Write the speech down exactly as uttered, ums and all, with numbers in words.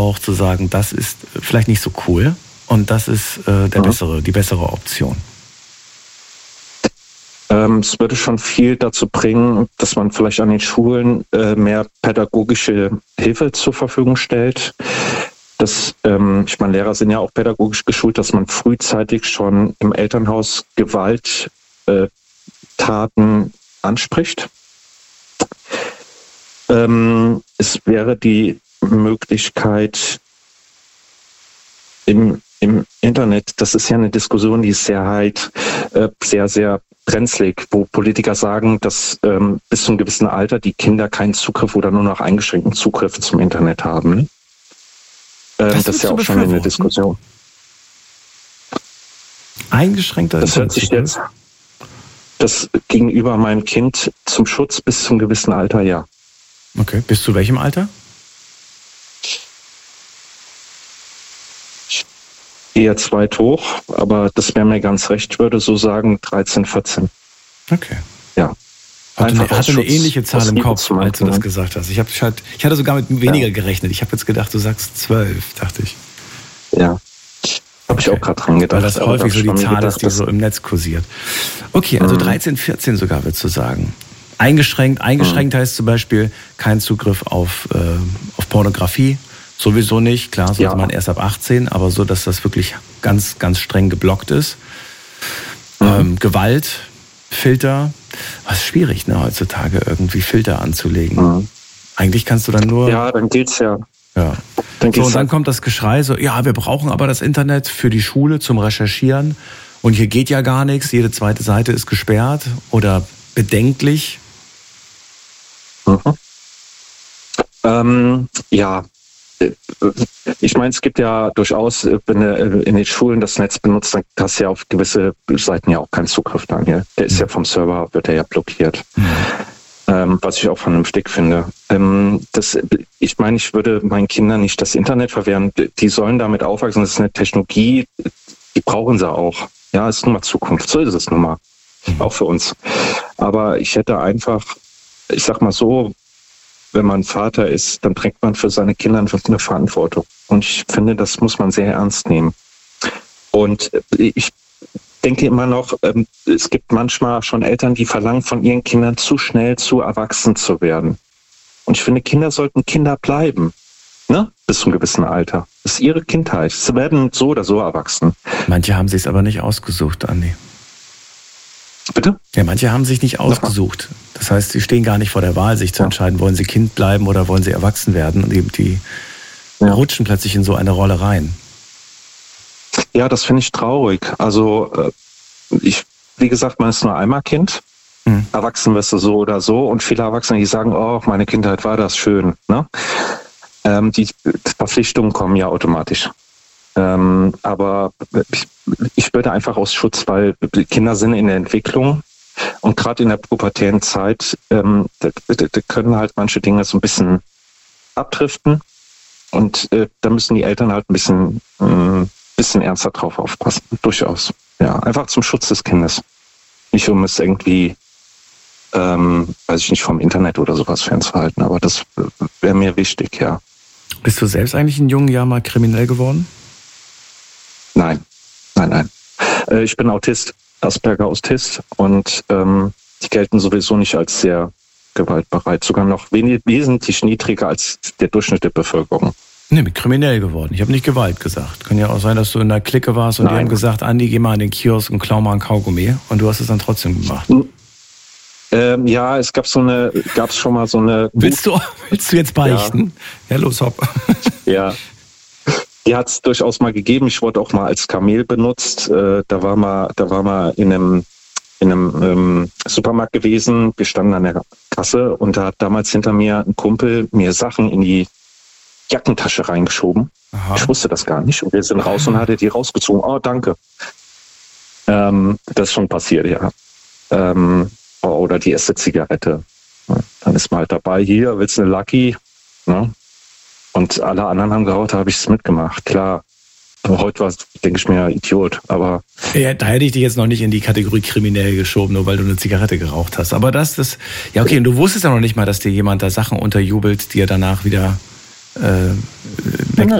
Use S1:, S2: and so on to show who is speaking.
S1: auch zu sagen, das ist vielleicht nicht so cool und das ist äh, der
S2: mhm.
S1: bessere, die bessere Option?
S2: Ähm, es würde schon viel dazu bringen, dass man vielleicht an den Schulen äh, mehr pädagogische Hilfe zur Verfügung stellt. Das, ähm, ich meine, Lehrer sind ja auch pädagogisch geschult, dass man frühzeitig schon im Elternhaus Gewalttaten äh, anspricht. Ähm, es wäre die Möglichkeit im, im Internet, das ist ja eine Diskussion, die ist sehr halt, äh, sehr, sehr brenzlig, wo Politiker sagen, dass ähm, bis zu einem gewissen Alter die Kinder keinen Zugriff oder nur noch eingeschränkten Zugriff zum Internet haben. Ähm, das, das ist ja auch schon eine Diskussion.
S1: Eingeschränkter
S2: Das hört sich jetzt, das gegenüber meinem Kind zum Schutz bis zum gewissen Alter, ja.
S1: Okay, bis zu welchem Alter?
S2: Eher zu weit hoch, aber das wäre mir ganz recht, ich würde so sagen dreizehn, vierzehn.
S1: Okay.
S2: Ja.
S1: Hatte eine, hatte eine ähnliche Zahl im Kopf, als du das gesagt hast. Ich, hab, ich, hatte, ich hatte sogar mit weniger ja. gerechnet. Ich habe jetzt gedacht, du sagst zwölf, dachte ich.
S2: Ja, habe okay. ich auch gerade dran gedacht.
S1: Weil das häufig so die Zahl
S2: gedacht,
S1: ist, die so im Netz kursiert. Okay, also mhm. dreizehn, vierzehn sogar, würdest du sagen. Eingeschränkt, eingeschränkt mhm. heißt zum Beispiel kein Zugriff auf, äh, auf Pornografie. Sowieso nicht, klar, sollte ja. man erst ab achtzehn, aber so, dass das wirklich ganz, ganz streng geblockt ist. Mhm. Ähm, Gewalt, Filter, was ist schwierig, ne, heutzutage irgendwie Filter anzulegen. Mhm. Eigentlich kannst du dann nur...
S2: Ja, dann geht's ja.
S1: Ja. Dann so, und dann kommt das Geschrei so, ja, wir brauchen aber das Internet für die Schule zum Recherchieren und hier geht ja gar nichts, jede zweite Seite ist gesperrt oder bedenklich.
S2: Mhm. Ähm, ja, ich meine, es gibt ja durchaus, wenn du in den Schulen das Netz benutzt, dann hast du ja auf gewisse Seiten ja auch keinen Zugriff, Daniel. Der ist ja vom Server, wird er ja blockiert. Mhm. Ähm, was ich auch vernünftig finde. Ähm, das, ich meine, ich würde meinen Kindern nicht das Internet verwehren. Die sollen damit aufwachsen. Das ist eine Technologie, die brauchen sie auch. Ja, ist nun mal Zukunft. So ist es nun mal. Mhm. Auch für uns. Aber ich hätte einfach, ich sag mal so, wenn man Vater ist, dann trägt man für seine Kinder eine Verantwortung. Und ich finde, das muss man sehr ernst nehmen. Und ich denke immer noch, es gibt manchmal schon Eltern, die verlangen von ihren Kindern zu schnell zu erwachsen zu werden. Und ich finde, Kinder sollten Kinder bleiben, ne? Bis zu einem gewissen Alter. Das ist ihre Kindheit. Sie werden so oder so erwachsen.
S1: Manche haben sich es aber nicht ausgesucht, Andi.
S2: Bitte?
S1: Ja, manche haben sich nicht ausgesucht. Das heißt, sie stehen gar nicht vor der Wahl, sich zu entscheiden, wollen sie Kind bleiben oder wollen sie erwachsen werden. Und die, die ja. rutschen plötzlich in so eine Rolle rein.
S2: Ja, das finde ich traurig. Also ich, wie gesagt, man ist nur einmal Kind. Hm. Erwachsen wirst du so oder so. Und viele Erwachsene, die sagen, oh, meine Kindheit war das schön. Ne? Ähm, die Verpflichtungen kommen ja automatisch. Ähm, aber ich, ich würde einfach aus Schutz, weil Kinder sind in der Entwicklung und gerade in der pubertären Zeit, ähm, da, da, da können halt manche Dinge so ein bisschen abdriften und äh, da müssen die Eltern halt ein bisschen, äh, bisschen ernster drauf aufpassen, durchaus. Ja, einfach zum Schutz des Kindes. Nicht um es irgendwie, ähm, weiß ich nicht, vom Internet oder sowas fernzuhalten, aber das wäre mir wichtig, ja.
S1: Bist du selbst eigentlich in jungen Jahren mal kriminell geworden?
S2: Nein, nein, nein. Äh, ich bin Autist, Asperger-Autist und ähm, die gelten sowieso nicht als sehr gewaltbereit, sogar noch wenig, wesentlich niedriger als der Durchschnitt der Bevölkerung.
S1: Nee, bin kriminell geworden. Ich habe nicht Gewalt gesagt. Kann ja auch sein, dass du in der Clique warst und Nein. die haben gesagt, Andi, geh mal in den Kiosk und klau mal ein Kaugummi und du hast es dann trotzdem gemacht.
S2: Ähm, ja, es gab so eine, gab es schon mal so eine...
S1: Willst du, willst du jetzt beichten? Ja, ja los, hopp.
S2: Ja. Die hat es durchaus mal gegeben. Ich wurde auch mal als Kamel benutzt. Äh, da war mal, da war mal in einem, in einem ähm, Supermarkt gewesen. Wir standen an der Kasse und da hat damals hinter mir ein Kumpel mir Sachen in die Jackentasche reingeschoben. Aha. Ich wusste das gar nicht. Und wir sind raus und hatte die rausgezogen. Oh, danke. Ähm, das ist schon passiert, ja. Ähm, oder die erste Zigarette. Dann ist man halt dabei. Hier, willst du eine Lucky? Ne? Und alle anderen haben geraucht, da habe ich es mitgemacht. Klar, aber heute war, denke ich mir, Idiot. Aber
S1: ja, da hätte ich dich jetzt noch nicht in die Kategorie kriminell geschoben, nur weil du eine Zigarette geraucht hast. Aber das, das, ja okay, und du wusstest ja noch nicht mal, dass dir jemand da Sachen unterjubelt, die er danach wieder äh,